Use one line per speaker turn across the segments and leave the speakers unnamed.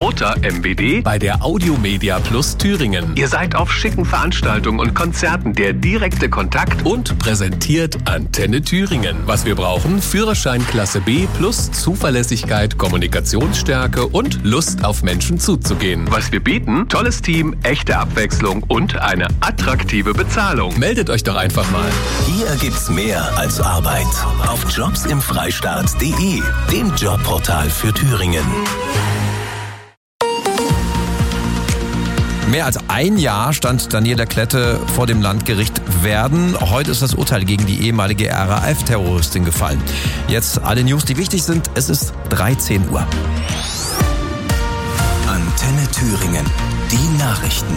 Promoter MBD bei der Audiomedia Plus Thüringen. Ihr seid auf schicken Veranstaltungen und Konzerten der direkte Kontakt und präsentiert Antenne Thüringen. Was wir brauchen: Führerschein Klasse B plus Zuverlässigkeit, Kommunikationsstärke und Lust auf Menschen zuzugehen. Was wir bieten: tolles Team, echte Abwechslung und eine attraktive Bezahlung. Meldet euch doch einfach mal.
Hier gibt's mehr als Arbeit. Auf jobsimfreistaat.de, dem Jobportal für Thüringen.
Mehr als ein Jahr stand Daniela Klette vor dem Landgericht Werden. Heute ist das Urteil gegen die ehemalige RAF-Terroristin gefallen. Jetzt alle News, die wichtig sind. Es ist 13 Uhr.
Antenne Thüringen. Die Nachrichten.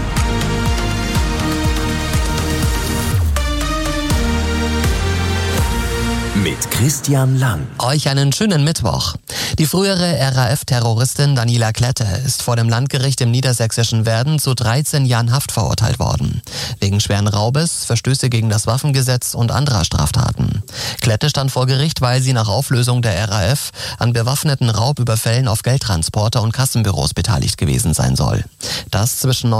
Mit Christian Lang.
Euch einen schönen Mittwoch. Die frühere RAF-Terroristin Daniela Klette ist vor dem Landgericht im niedersächsischen Werden zu 13 Jahren Haft verurteilt worden. Wegen schweren Raubes, Verstöße gegen das Waffengesetz und anderer Straftaten. Klette stand vor Gericht, weil sie nach Auflösung der RAF an bewaffneten Raubüberfällen auf Geldtransporter und Kassenbüros beteiligt gewesen sein soll. Das zwischen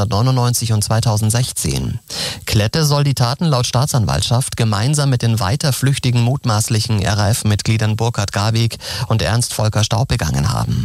1999 und 2016. Klette soll die Taten laut Staatsanwaltschaft gemeinsam mit den weiter flüchtigen mutmaßlichen RAF-Mitgliedern Burkhard Garwig und Ernst Volker Staub begangen haben.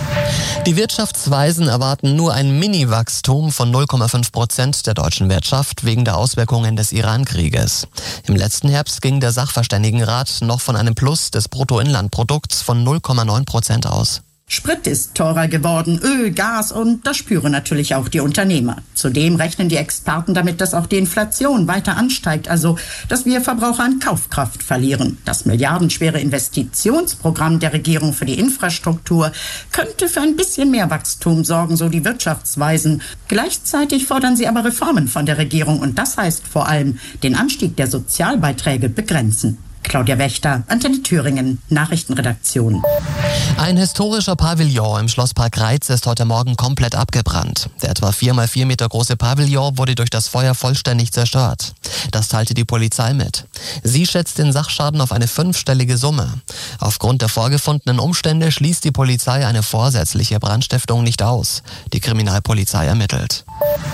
Die Wirtschaftsweisen erwarten nur ein Mini-Wachstum von 0,5% der deutschen Wirtschaft wegen der Auswirkungen des Iran-Krieges. Im letzten Herbst ging der Sachverständigenrat noch von einem Plus des Bruttoinlandprodukts von 0,9% aus.
Sprit ist teurer geworden, Öl, Gas und das spüren natürlich auch die Unternehmer. Zudem rechnen die Experten damit, dass auch die Inflation weiter ansteigt, also dass wir Verbraucher an Kaufkraft verlieren. Das milliardenschwere Investitionsprogramm der Regierung für die Infrastruktur könnte für ein bisschen mehr Wachstum sorgen, so die Wirtschaftsweisen. Gleichzeitig fordern sie aber Reformen von der Regierung und das heißt vor allem den Anstieg der Sozialbeiträge begrenzen. Claudia Wächter, Antenne Thüringen, Nachrichtenredaktion.
Ein historischer Pavillon im Schlosspark Reitz ist heute Morgen komplett abgebrannt. Der etwa 4x4 Meter große Pavillon wurde durch das Feuer vollständig zerstört. Das teilte die Polizei mit. Sie schätzt den Sachschaden auf eine 5-stellige Summe. Aufgrund der vorgefundenen Umstände schließt die Polizei eine vorsätzliche Brandstiftung nicht aus. Die Kriminalpolizei ermittelt.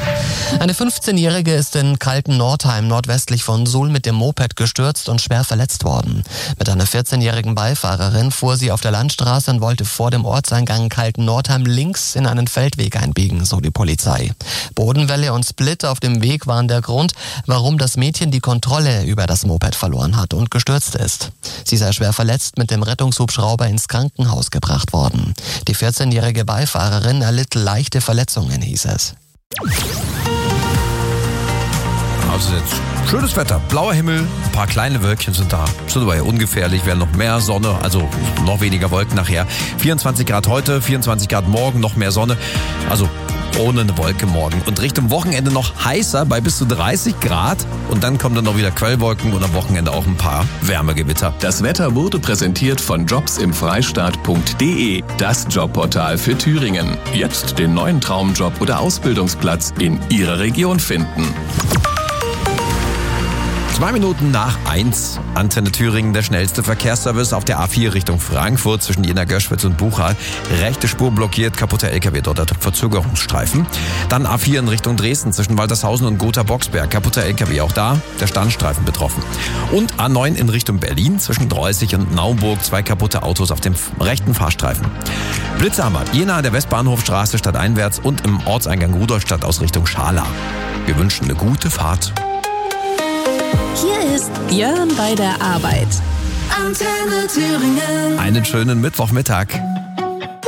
Eine 15-Jährige ist in Kalten-Nordheim nordwestlich von Suhl mit dem Moped gestürzt und schwer verletzt worden. Mit einer 14-jährigen Beifahrerin fuhr sie auf der Landstraße und wollte vor dem Ortseingang Kalten-Nordheim links in einen Feldweg einbiegen, so die Polizei. Bodenwelle und Split auf dem Weg waren der Grund, warum das Mädchen die Kontrolle über das Moped verloren hat und gestürzt ist. Sie sei schwer verletzt mit dem Rettungshubschrauber ins Krankenhaus gebracht worden. Die 14-jährige Beifahrerin erlitt leichte Verletzungen, hieß es.
Also jetzt schönes Wetter, blauer Himmel, ein paar kleine Wölkchen sind da. Schon aber ungefährlich, werden noch mehr Sonne, also noch weniger Wolken nachher. 24 Grad heute, 24 Grad morgen, noch mehr Sonne, also ohne eine Wolke morgen. Und Richtung Wochenende noch heißer bei bis zu 30 Grad und dann kommen dann noch wieder Quellwolken und am Wochenende auch ein paar Wärmegewitter.
Das Wetter wurde präsentiert von jobsimfreistaat.de, das Jobportal für Thüringen. Jetzt den neuen Traumjob oder Ausbildungsplatz in Ihrer Region finden.
2 Minuten nach 1, Antenne Thüringen, der schnellste Verkehrsservice auf der A4 Richtung Frankfurt zwischen Jena, Göschwitz und Buchal. Rechte Spur blockiert, kaputter LKW, dort hat Verzögerungsstreifen. Dann A4 in Richtung Dresden zwischen Waltershausen und Gotha-Boxberg, kaputter LKW, auch da der Standstreifen betroffen. Und A9 in Richtung Berlin zwischen Dreußig und Naumburg, 2 kaputte Autos auf dem rechten Fahrstreifen. Blitzhammer, Jena an der Westbahnhofstraße stadteinwärts und im Ortseingang Rudolstadt aus Richtung Schala. Wir wünschen eine gute Fahrt.
Hier ist Björn bei der Arbeit. Antenne Thüringen.
Einen schönen Mittwochmittag.